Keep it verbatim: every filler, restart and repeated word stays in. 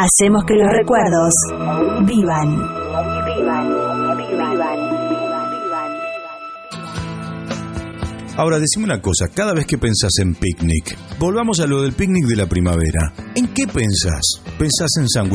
Hacemos que los recuerdos vivan. Vivan, vivan, vivan. Ahora, decime una cosa, cada vez que pensás en picnic, volvamos a lo del picnic de la primavera. ¿En qué pensás? ¿Pensás en sándwich